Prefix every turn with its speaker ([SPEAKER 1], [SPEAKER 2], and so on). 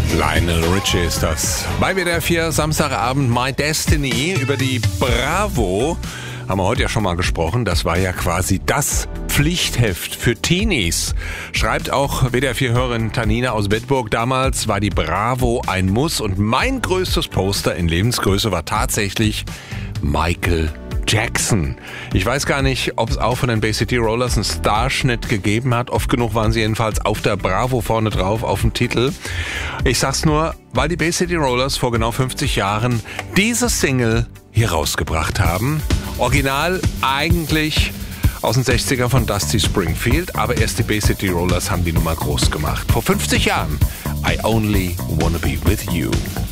[SPEAKER 1] Lionel Richie ist das. Bei WDR 4 Samstagabend My Destiny. Über die Bravo haben wir heute ja schon mal gesprochen. Das war ja quasi das Pflichtheft für Teenies. Schreibt auch WDR 4-Hörerin Tanina aus Bedburg. Damals war die Bravo ein Muss und mein größtes Poster in Lebensgröße war tatsächlich Michael Jackson. Ich weiß gar nicht, ob es auch von den Bay City Rollers einen Starschnitt gegeben hat. Oft genug waren sie jedenfalls auf der Bravo vorne drauf, auf dem Titel. Ich sag's nur, weil die Bay City Rollers vor genau 50 Jahren diese Single hier rausgebracht haben. Original eigentlich aus den 60ern von Dusty Springfield, aber erst die Bay City Rollers haben die Nummer groß gemacht. Vor 50 Jahren. I Only Wanna Be With You.